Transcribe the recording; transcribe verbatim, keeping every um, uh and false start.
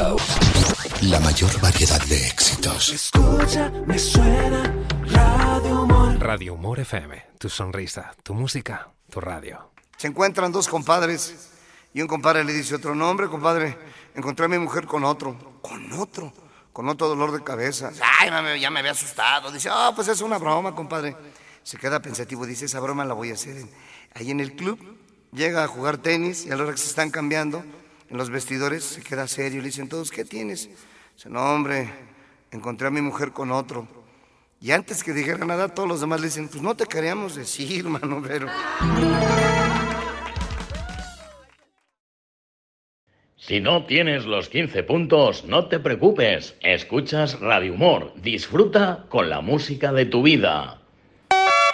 La mayor variedad de éxitos. Escucha, me suena Radio Humor. Radio Humor F M, tu sonrisa, tu música, tu radio. Se encuentran dos compadres y un compadre le dice a otro: no, hombre, compadre, encontré a mi mujer con otro. ¿Con otro? Con otro dolor de cabeza. Ay, mami, ya me había asustado. Dice: ah, oh, pues es una broma, compadre. Se queda pensativo, dice: esa broma la voy a hacer en, ahí en el club. Llega a jugar tenis y a la hora que se están cambiando en los vestidores se queda serio. Le dicen todos: ¿qué tienes? Dice: no, hombre, encontré a mi mujer con otro. Y antes que dijera nada, todos los demás le dicen: pues no te queríamos decir, mano, pero... Si no tienes los quince puntos, no te preocupes. Escuchas Radio Humor. Disfruta con la música de tu vida.